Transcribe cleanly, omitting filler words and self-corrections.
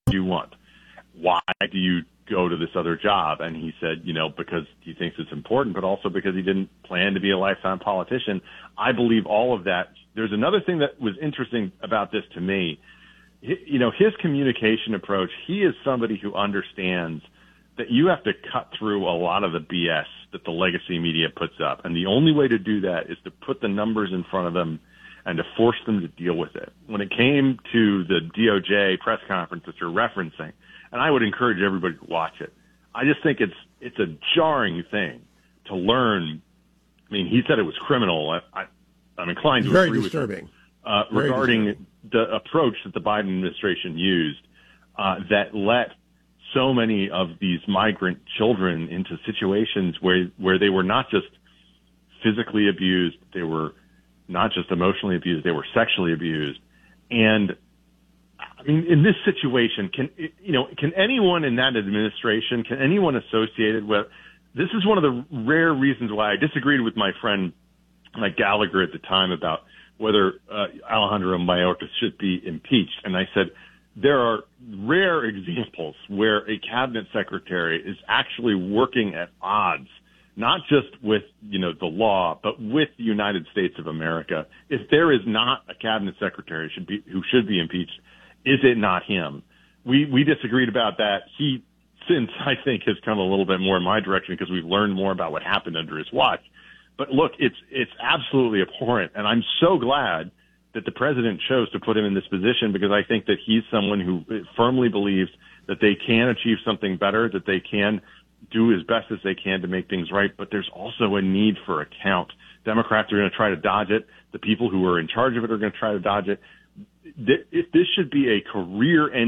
do you want? Why do you go to this other job? And he said, because he thinks it's important, but also because he didn't plan to be a lifetime politician. I believe all of that. There's another thing that was interesting about this to me. His communication approach, he is somebody who understands that you have to cut through a lot of the BS that the legacy media puts up. And the only way to do that is to put the numbers in front of them and to force them to deal with it. When it came to the DOJ press conference that you're referencing, and I would encourage everybody to watch it, I just think it's a jarring thing to learn. I mean, he said it was criminal. I'm inclined to agree with him regarding the approach that the Biden administration used that let so many of these migrant children into situations where they were not just physically abused, they were not just emotionally abused, they were sexually abused. And I mean, in this situation, can anyone in that administration, can anyone associated with, this is one of the rare reasons why I disagreed with my friend Mike Gallagher at the time about whether Alejandro Mayorkas should be impeached. And I said, there are rare examples where a cabinet secretary is actually working at odds, not just with, the law, but with the United States of America. If there is not a cabinet secretary who should be impeached, is it not him? We disagreed about that. He, since I think, has come a little bit more in my direction because we've learned more about what happened under his watch. But look, it's absolutely abhorrent. And I'm so glad that the president chose to put him in this position, because I think that he's someone who firmly believes that they can achieve something better, that they can do as best as they can to make things right. But there's also a need for account. Democrats are going to try to dodge it. The people who are in charge of it are going to try to dodge it. This should be a career-ending